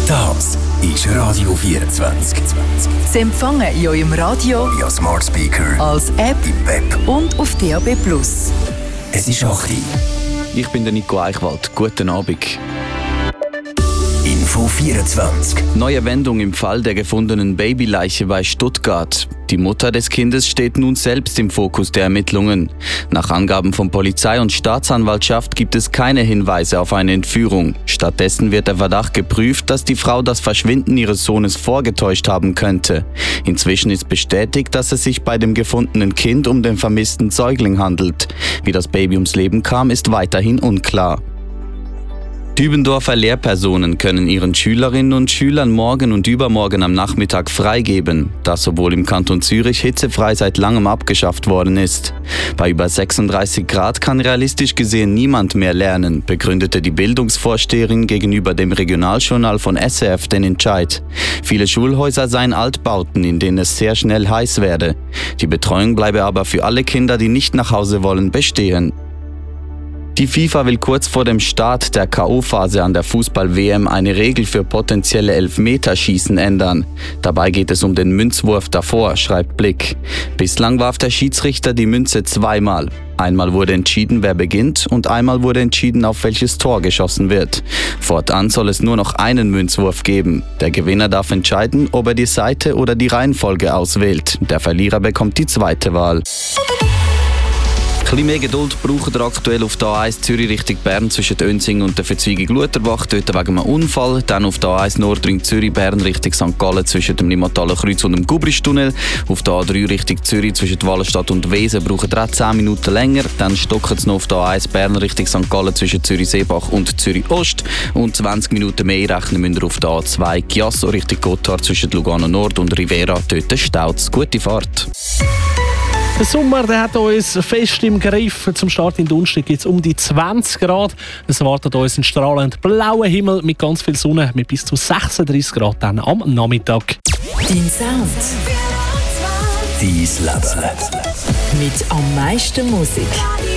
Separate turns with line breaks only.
Das ist Radio 24.
Sie empfangen in eurem Radio,
via Smart Speaker,
als App
im Web
und auf DAB+.
Es ist 8 Uhr.
Ich bin der Nico Eichwald. Guten Abend.
Info 24.
Neue Wendung im Fall der gefundenen Babyleiche bei Stuttgart. Die Mutter des Kindes steht nun selbst im Fokus der Ermittlungen. Nach Angaben von Polizei und Staatsanwaltschaft gibt es keine Hinweise auf eine Entführung. Stattdessen wird der Verdacht geprüft, dass die Frau das Verschwinden ihres Sohnes vorgetäuscht haben könnte. Inzwischen ist bestätigt, dass es sich bei dem gefundenen Kind um den vermissten Säugling handelt. Wie das Baby ums Leben kam, ist weiterhin unklar. Dübendorfer Lehrpersonen können ihren Schülerinnen und Schülern morgen und übermorgen am Nachmittag freigeben, das obwohl im Kanton Zürich hitzefrei seit langem abgeschafft worden ist. Bei über 36 Grad kann realistisch gesehen niemand mehr lernen, begründete die Bildungsvorsteherin gegenüber dem Regionaljournal von SRF den Entscheid. Viele Schulhäuser seien Altbauten, in denen es sehr schnell heiß werde. Die Betreuung bleibe aber für alle Kinder, die nicht nach Hause wollen, bestehen. Die FIFA will kurz vor dem Start der K.O.-Phase an der Fußball-WM eine Regel für potenzielle Elfmeterschießen ändern. Dabei geht es um den Münzwurf davor, schreibt Blick. Bislang warf der Schiedsrichter die Münze zweimal. Einmal wurde entschieden, wer beginnt, und einmal wurde entschieden, auf welches Tor geschossen wird. Fortan soll es nur noch einen Münzwurf geben. Der Gewinner darf entscheiden, ob er die Seite oder die Reihenfolge auswählt. Der Verlierer bekommt die zweite Wahl. Ein bisschen mehr Geduld braucht ihr aktuell auf der A1 Zürich Richtung Bern zwischen Önsing und der Verzweigung Lutherbach, dort wegen einem Unfall. Dann auf der A1 Nordring Zürich Bern Richtung St. Gallen zwischen dem Limataler Kreuz und dem Gubristunnel. Auf der A3 Richtung Zürich zwischen Wallenstadt und Wesen braucht ihr 10 Minuten länger. Dann stocken es noch auf der A1 Bern Richtung St. Gallen zwischen Zürich-Seebach und Zürich-Ost. Und 20 Minuten mehr rechnen müsst ihr auf der A2 Chiasso Richtung Gotthard zwischen Lugano Nord und Rivera. Dort staut. Gute Fahrt.
Der Sommer, der hat uns fest im Griff. Zum Start in Donnerstag gibt es um die 20 Grad. Es erwartet uns ein strahlend blauer Himmel mit ganz viel Sonne, mit bis zu 36 Grad dann am Nachmittag.
Dein Sound.
Dein Leben.
Mit am meisten Musik.